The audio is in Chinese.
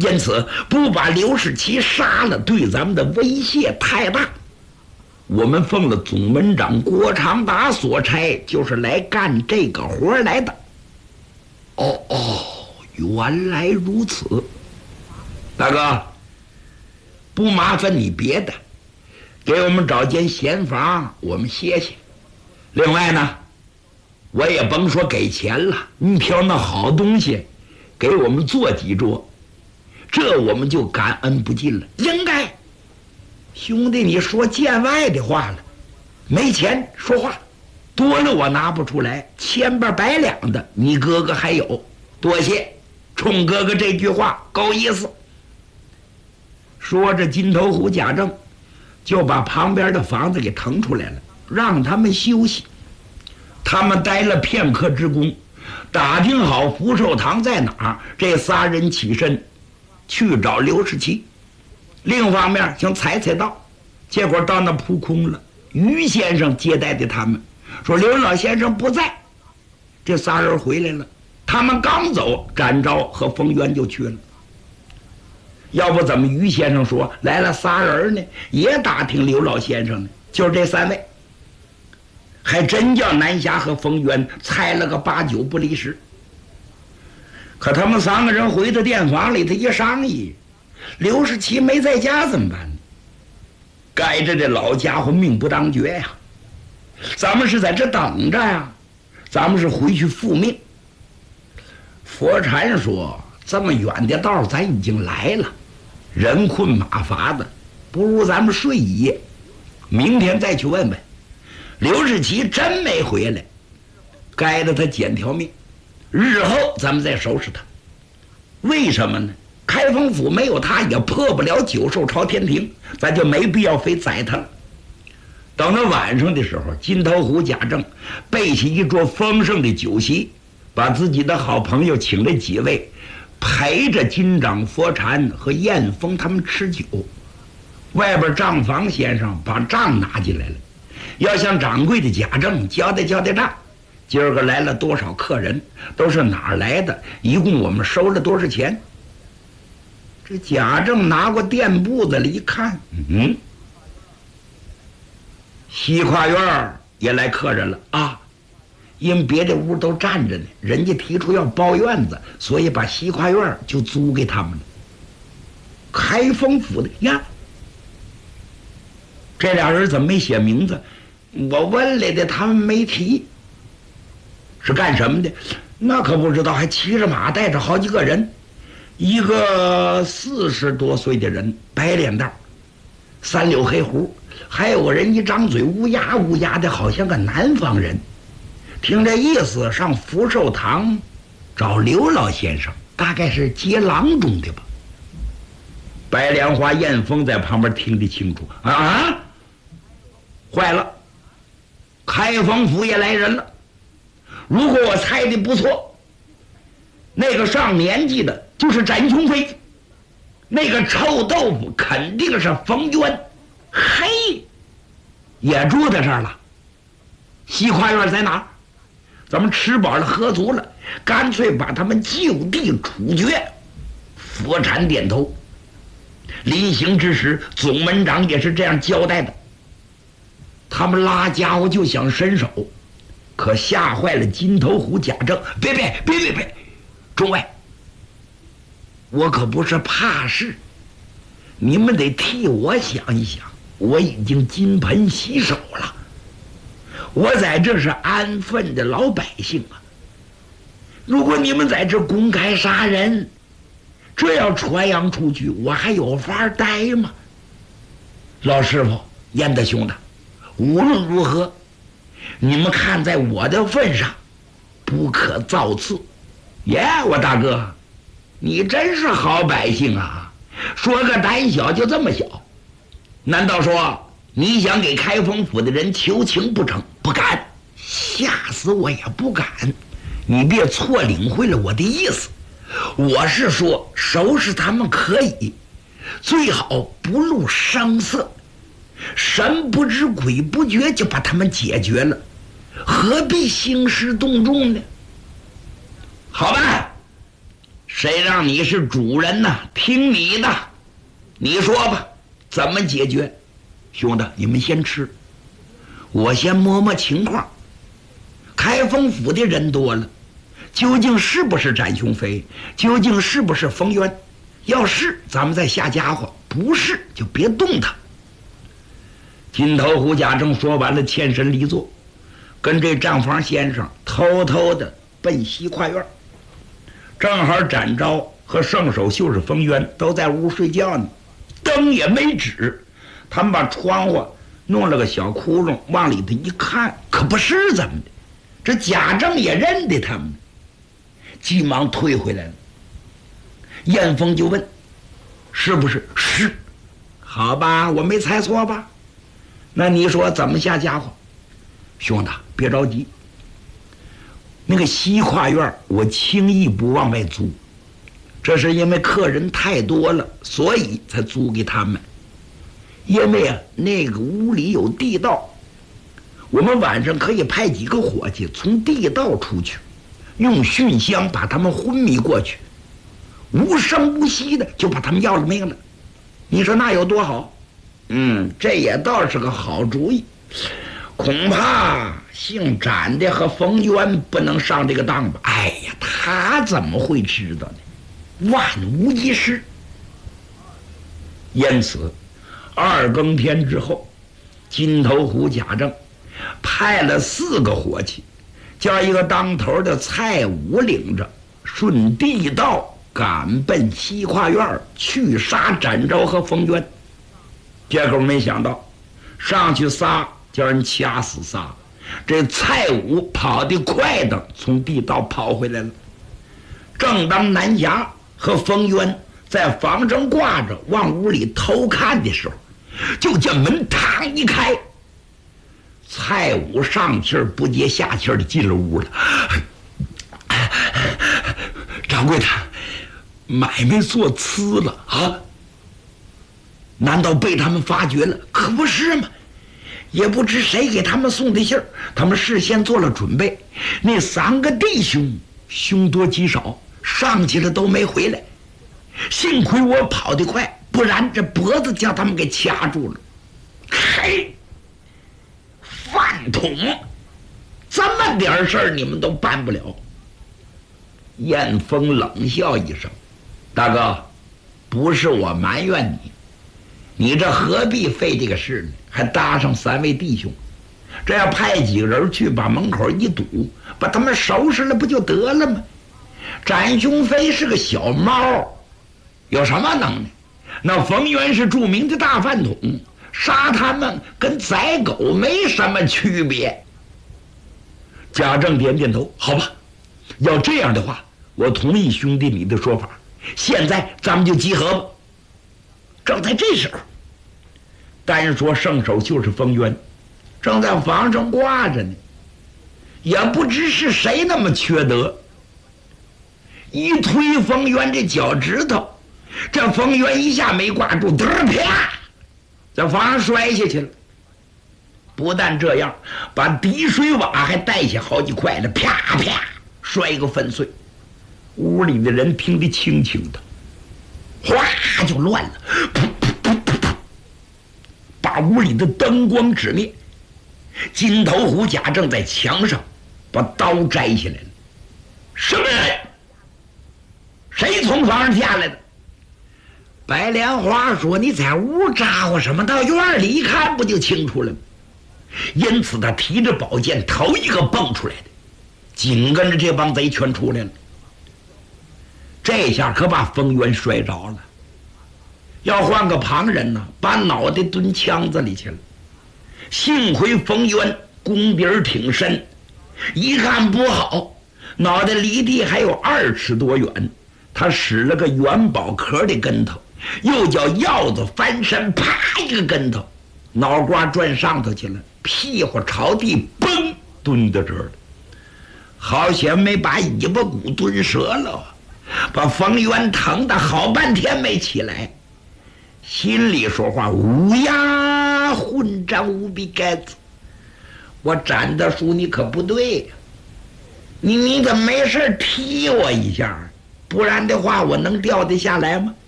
因此不把刘世奇杀了，对咱们的威胁太大。我们奉了总门长郭长达所差，就是来干这个活来的。原来如此。大哥，不麻烦你别的，给我们找间闲房，我们歇歇。另外呢，我也甭说给钱了，你挑那好东西给我们做几桌，这我们就感恩不尽了。应该，兄弟，你说见外的话了，没钱说话，多了我拿不出来，千八百两的你哥哥还有，多谢冲哥哥这句话够意思。说着，金头虎贾政就把旁边的房子给腾出来了，让他们休息。他们待了片刻之功，打听好福寿堂在哪儿，这仨人起身去找刘世奇。另一方面想采道，结果到那扑空了。于先生接待的他们说刘老先生不在，这仨人回来了。他们刚走，展昭和冯渊就去了。要不怎么于先生说来了仨人呢？也打听刘老先生呢，就是这三位。还真叫南霞和冯渊猜了个8、9不离10。可他们3个人回到店房里头一商议，刘世奇没在家怎么办呢？该着这老家伙命不当绝呀，咱们是在这等着呀，咱们是回去复命。佛禅说这么远的道咱已经来了，人困马乏的，不如咱们睡一夜，明天再去问问。刘世奇真没回来，该着他捡条命，日后咱们再收拾他。为什么呢？开封府没有他也破不了9寿朝天庭，咱就没必要非宰他了。等到晚上的时候，金头虎贾政备起一桌丰盛的酒席，把自己的好朋友请了几位，陪着金掌佛禅和燕峰他们吃酒。外边账房先生把账拿进来了，要向掌柜的贾政交代交代账。今儿个来了多少客人，都是哪儿来的，一共我们收了多少钱。这贾政拿过店簿子里一看，西跨院也来客人了啊！因为别的屋都站着呢，人家提出要包院子，所以把西跨院就租给他们了。开封府的呀，这俩人怎么没写名字？我问来的，他们没提。是干什么的？那可不知道，还骑着马带着好几个人，一个40多岁的人，白脸蛋，3绺黑胡，还有个人一张嘴乌鸦乌鸦的，好像个南方人。听这意思，上福寿堂找刘老先生，大概是接郎中的吧。白莲花燕峰在旁边听得清楚啊！坏了，开封府也来人了。如果我猜的不错，那个上年纪的就是展雄飞，那个臭豆腐肯定是冯渊。嘿，也住在这儿了。西跨院在哪儿？咱们吃饱了喝足了，干脆把他们就地处决。佛禅点头。临行之时，总门长也是这样交代的。他们拉家伙就想伸手，可吓坏了金头虎贾政。别！众位，我可不是怕事，你们得替我想一想，我已经金盆洗手了，我在这是安分的老百姓啊。如果你们在这公开杀人，这要传扬出去，我还有法待吗？老师傅，燕大兄的，无论如何，你们看在我的份上，不可造次。我大哥，你真是好百姓啊！说个胆小就这么小，难道说你想给开封府的人求情不成？不敢，吓死我也不敢。你别错领会了我的意思，我是说收拾他们可以，最好不露声色，神不知鬼不觉就把他们解决了，何必兴师动众呢？好吧， 谁让你是主人呢？听你的，你说吧，怎么解决？兄弟，你们先吃，我先摸摸情况。开封府的人多了，究竟是不是展雄飞？究竟是不是冯渊？要是咱们再下家伙，不是就别动他。金头胡贾政说完了，欠身离座，跟这账房先生偷偷的奔西跨院。正好展昭和圣手秀士冯渊都在屋睡觉呢，灯也没指，他们把窗户弄了个小窟窿，往里头一看，可不是怎么的，这贾政也认得他们，急忙退回来了。燕峰就问：“是不是？”“是。”“好吧，我没猜错吧？那你说怎么下家伙？”“兄弟，别着急，那个西跨院我轻易不往外租，这是因为客人太多了，所以才租给他们。因为那个屋里有地道，我们晚上可以派几个伙计从地道出去，用熏香把他们昏迷过去，无声无息的就把他们要了命了。你说那有多好？这也倒是个好主意。恐怕姓展的和冯渊不能上这个当吧？哎呀，他怎么会知道呢？万无一失。因此2更天之后，金头胡贾政派了4个伙计，叫一个当头的蔡武领着，顺地道赶奔西跨院去杀展昭和冯渊。结果没想到上去杀，叫人掐死仨，这蔡武跑得快的，从地道跑回来了。正当南霞和冯渊在房上挂着往屋里偷看的时候，就见门嘡一开，蔡武上气儿不接下气儿的进了屋了。掌柜的，买卖做呲了啊！难道被他们发觉了？可不是嘛！也不知谁给他们送的信儿，他们事先做了准备。那3个弟兄凶多吉少，上去了都没回来。幸亏我跑得快，不然这脖子叫他们给掐住了。嘿，饭桶，这么点事儿你们都办不了。燕峰冷笑一声：“大哥，不是我埋怨你，你这何必费这个事呢？还搭上3位弟兄，这要派几个人去把门口一堵，把他们收拾了不就得了吗？展雄飞是个小猫，有什么能耐？那冯渊是著名的大饭桶，杀他们跟宰狗没什么区别。”贾政点点头：“好吧，要这样的话，我同意兄弟你的说法。现在咱们就集合吧。”正在这时候，单说圣手就是冯渊，正在房上挂着呢，也不知是谁那么缺德，一推冯渊这脚趾头，这冯渊一下没挂住，啪，在房上摔下去了。不但这样，把滴水瓦还带下好几块了，啪啪摔个粉碎。屋里的人听得清清的，哗就乱了，噗噗噗噗噗，把屋里的灯光指灭。金头胡贾政在墙上把刀摘下来了。什么人？谁从房上下来的？白莲花说：“你在屋咋呼什么？到院里一看不就清楚了吗？”因此他提着宝剑头一个蹦出来的，紧跟着这帮贼全出来了。这下可把冯渊摔着了，要换个旁人呢，把脑袋蹲枪子里去了。幸亏冯渊功底儿挺深，一看不好，脑袋离地还有2尺多远，他使了个元宝壳的跟头，又叫鹞子翻身，啪一个跟头，脑瓜转上头去了，屁股朝地，嘣蹲在这儿了。好险没把尾巴骨蹲折了，把冯渊疼得好半天没起来，心里说话：“乌鸦混账无比该子！我展的书你可不对呀，你怎么没事踢我一下？ 不然的话，我能掉得下来吗？